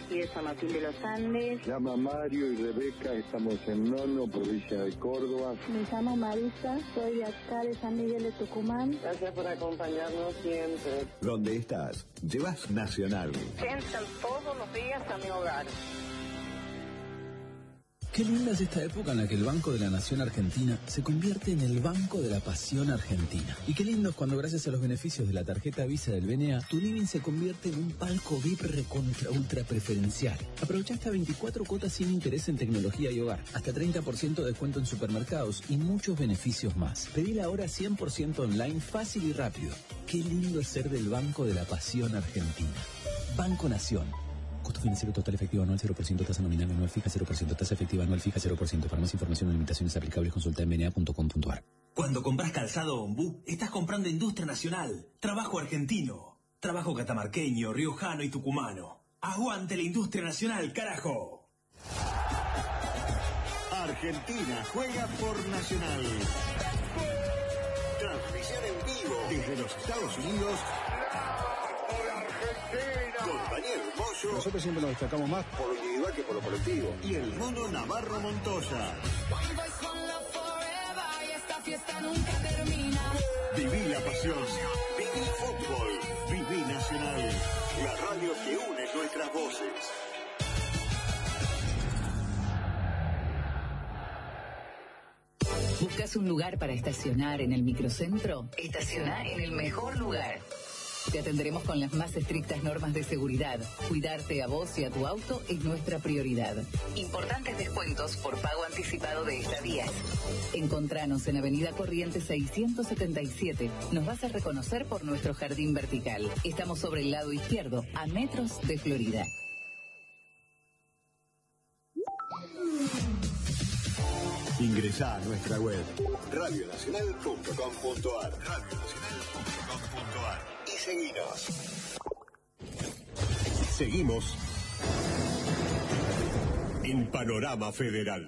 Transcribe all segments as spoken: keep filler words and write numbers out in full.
aquí de San Martín de los Andes. Se llama Mario y Rebeca, estamos en Nono, provincia de Córdoba. Me llamo Marisa, soy de acá de San Miguel de Tucumán. Gracias por acompañarnos siempre. ¿Dónde estás? Llevas Nacional. Entran todos los días a mi hogar. Qué linda es esta época en la que el Banco de la Nación Argentina se convierte en el Banco de la Pasión Argentina. Y qué lindo es cuando gracias a los beneficios de la tarjeta Visa del B N A, tu living se convierte en un palco V I P recontra ultra preferencial. Aprovecha hasta veinticuatro cuotas sin interés en tecnología y hogar, hasta treinta por ciento de descuento en supermercados y muchos beneficios más. Pedila ahora cien por ciento online, fácil y rápido. Qué lindo es ser del Banco de la Pasión Argentina. Banco Nación. Costo financiero total efectivo anual cero por ciento, tasa nominal anual fija cero por ciento, tasa efectiva anual fija cero por ciento. Para más información o limitaciones aplicables consulta en b n a punto com punto a r. Cuando compras calzado Ombú, estás comprando industria nacional, trabajo argentino, trabajo catamarqueño, riojano y tucumano. ¡Aguante la industria nacional, carajo! Argentina juega por Nacional. Transmisión en vivo desde los Estados Unidos. Con Daniel Moyo. Nosotros siempre nos destacamos más por lo individual que por lo colectivo. Y el mono Navarro Montoya. Viví la pasión. Viví fútbol. Viví Nacional. La radio que une nuestras voces. ¿Buscas un lugar para estacionar en el microcentro? Estaciona en el mejor lugar. Te atenderemos con las más estrictas normas de seguridad. Cuidarte a vos y a tu auto es nuestra prioridad. Importantes descuentos por pago anticipado de estadías. Encontranos en Avenida Corrientes seiscientos setenta y siete. Nos vas a reconocer por nuestro jardín vertical. Estamos sobre el lado izquierdo, a metros de Florida. Ingresá a nuestra web radio nacional punto com punto a r. radio nacional punto com punto a r. Y seguinos. Seguimos en Panorama Federal.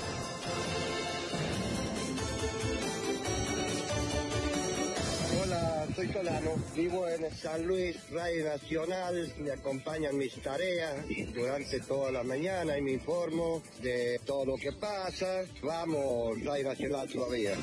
Hola, soy Solano, vivo en San Luis, Radio Nacional, me acompañan mis tareas durante toda la mañana y me informo de todo lo que pasa. Vamos, Radio Nacional todavía.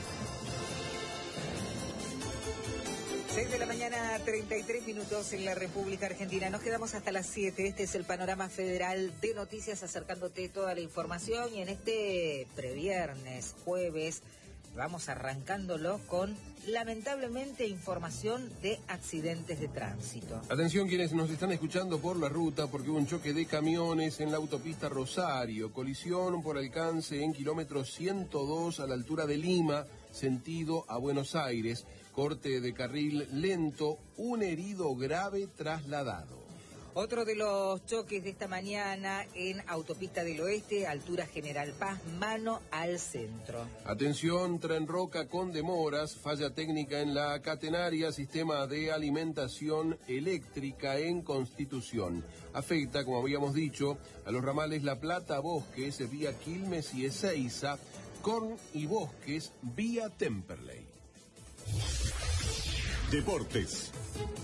seis de la mañana, treinta y tres minutos en la República Argentina. Nos quedamos hasta las siete. Este es el Panorama Federal de Noticias, acercándote toda la información. Y en este previernes, jueves, vamos arrancándolo con, lamentablemente, información de accidentes de tránsito. Atención quienes nos están escuchando por la ruta, porque hubo un choque de camiones en la autopista Rosario. Colisión por alcance en kilómetro ciento dos a la altura de Lima, sentido a Buenos Aires. Corte de carril lento, un herido grave trasladado. Otro de los choques de esta mañana en Autopista del Oeste, altura General Paz, mano al centro. Atención, Tren Roca con demoras, falla técnica en la catenaria, sistema de alimentación eléctrica en Constitución. Afecta, como habíamos dicho, a los ramales La Plata, Bosques, vía Quilmes y Ezeiza, Corn y Bosques, vía Temperley. Deportes.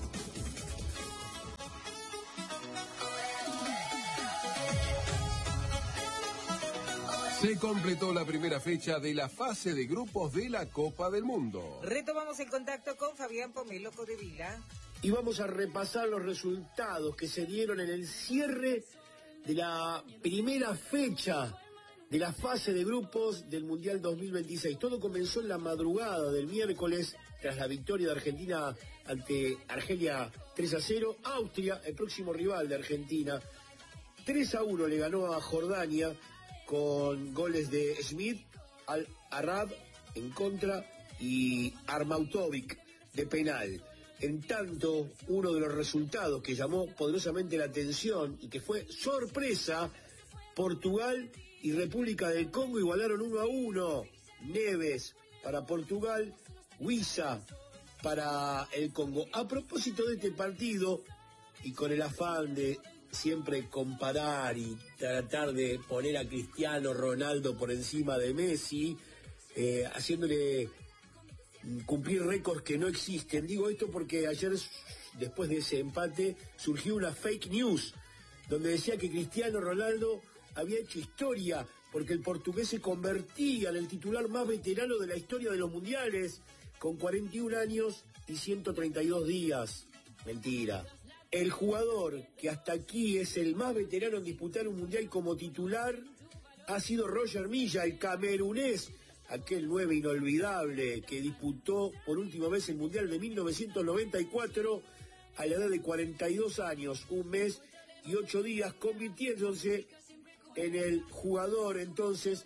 Se completó la primera fecha de la fase de grupos de la Copa del Mundo. Retomamos el contacto con Fabián Pomelo Codevila. Y vamos a repasar los resultados que se dieron en el cierre de la primera fecha de la fase de grupos del Mundial dos mil veintiséis. Todo comenzó en la madrugada del miércoles, tras la victoria de Argentina ante Argelia tres a cero. Austria, el próximo rival de Argentina, tres a uno le ganó a Jordania, con goles de Smith, Al-Arab en contra y Armautovic de penal. En tanto, uno de los resultados que llamó poderosamente la atención y que fue sorpresa, Portugal y República del Congo igualaron uno a uno. Neves para Portugal, Huiza para el Congo. A propósito de este partido, y con el afán de siempre comparar y tratar de poner a Cristiano Ronaldo por encima de Messi, eh, haciéndole cumplir récords que no existen. Digo esto porque ayer, después de ese empate, surgió una fake news donde decía que Cristiano Ronaldo había hecho historia porque el portugués se convertía en el titular más veterano de la historia de los mundiales, con cuarenta y un años y ciento treinta y dos días. Mentira. El jugador que hasta aquí es el más veterano en disputar un mundial como titular ha sido Roger Milla, el camerunés, aquel nueve inolvidable que disputó por última vez el mundial de mil novecientos noventa y cuatro a la edad de cuarenta y dos años, un mes y ocho días, convirtiéndose en el jugador entonces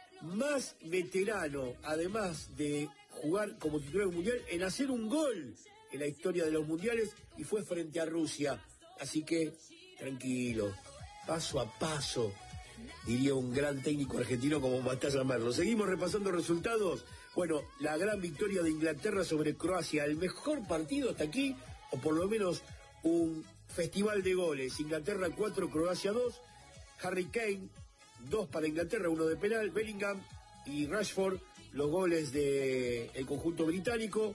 más veterano, además de jugar como titular mundial, en hacer un gol en la historia de los mundiales, y fue frente a Rusia. Así que, tranquilo, paso a paso, diría un gran técnico argentino como Matías Merlo. Seguimos repasando resultados. Bueno, la gran victoria de Inglaterra sobre Croacia, el mejor partido hasta aquí, o por lo menos un festival de goles. Inglaterra cuatro, Croacia dos. Harry Kane, dos para Inglaterra, uno de penal. Bellingham y Rashford, los goles del conjunto británico.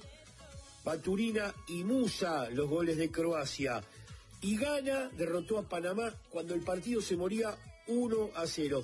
Baturina y Musa, los goles de Croacia. Y Ghana derrotó a Panamá cuando el partido se moría uno a cero.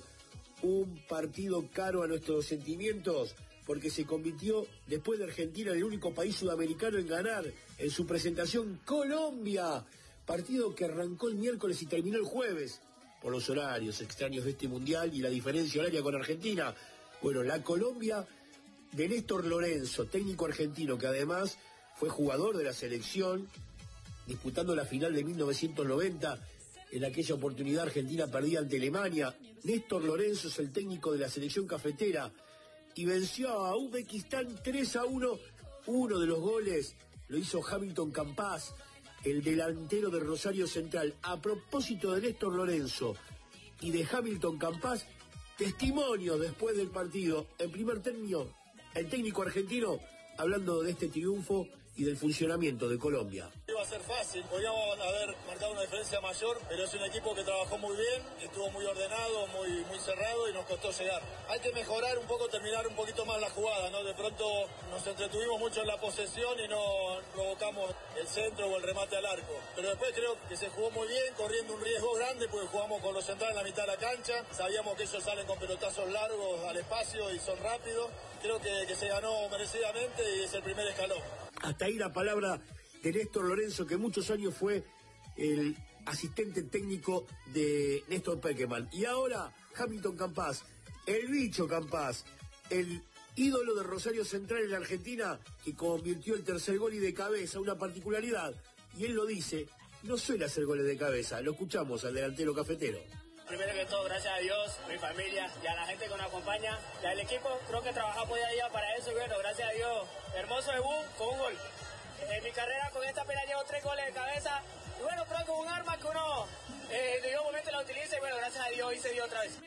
Un partido caro a nuestros sentimientos, porque se convirtió, después de Argentina, en el único país sudamericano en ganar en su presentación, Colombia. Partido que arrancó el miércoles y terminó el jueves, por los horarios extraños de este mundial y la diferencia horaria con Argentina. Bueno, la Colombia de Néstor Lorenzo, técnico argentino que además fue jugador de la selección, disputando la final de mil novecientos noventa. En aquella oportunidad Argentina perdía ante Alemania. Néstor Lorenzo es el técnico de la selección cafetera y venció a Uzbekistán tres a uno. Uno de los goles lo hizo Hamilton Campas, el delantero de Rosario Central. A propósito de Néstor Lorenzo y de Hamilton Campas, testimonios después del partido. En primer término, el técnico argentino hablando de este triunfo y del funcionamiento de Colombia. Iba a ser fácil, podíamos haber marcado una diferencia mayor, pero es un equipo que trabajó muy bien, estuvo muy ordenado, muy, muy cerrado y nos costó llegar. Hay que mejorar un poco, terminar un poquito más la jugada, ¿no? De pronto nos entretuvimos mucho en la posesión y no provocamos el centro o el remate al arco. Pero después creo que se jugó muy bien, corriendo un riesgo grande, porque jugamos con los centrales en la mitad de la cancha. Sabíamos que ellos salen con pelotazos largos al espacio y son rápidos. Creo que, que se ganó merecidamente y es el primer escalón. Hasta ahí la palabra de Néstor Lorenzo, que muchos años fue el asistente técnico de Néstor Pekeman. Y ahora Hamilton Campas, el bicho Campas, el ídolo de Rosario Central en la Argentina, que convirtió el tercer gol y de cabeza, una particularidad. Y él lo dice, no suele hacer goles de cabeza. Lo escuchamos al delantero cafetero. Primero que todo, gracias a Dios, a mi familia y a la gente que nos acompaña y al equipo. Creo que trabajamos día a día para eso y bueno, gracias a Dios. Hermoso debut con un gol. En mi carrera con esta pena llevo tres goles de cabeza y bueno, creo que es un arma que uno eh, de un momento la utiliza y bueno, gracias a Dios hoy se dio otra vez.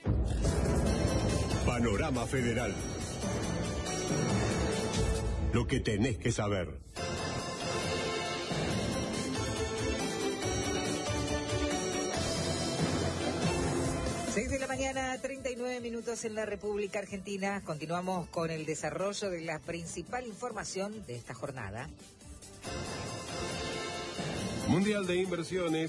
Panorama Federal. Lo que tenés que saber. seis de la mañana, treinta y nueve minutos en la República Argentina. Continuamos con el desarrollo de la principal información de esta jornada. Mundial de Inversiones.